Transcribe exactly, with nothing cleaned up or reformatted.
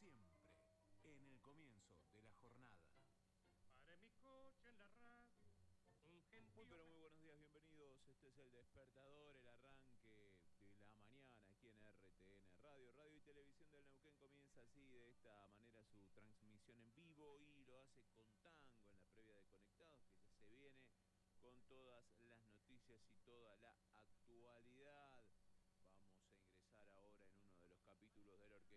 siempre, en el comienzo de la jornada. Paré mi coche en la radio, un gentío... Muy pero muy buenos días, bienvenidos. Este es el despertador, el arranque de la mañana aquí en R T N Radio. Radio y Televisión del Neuquén comienza así, de esta manera, su transmisión en vivo y lo hace con Tango en la previa de Conectados, que ya se viene con todas las noticias y toda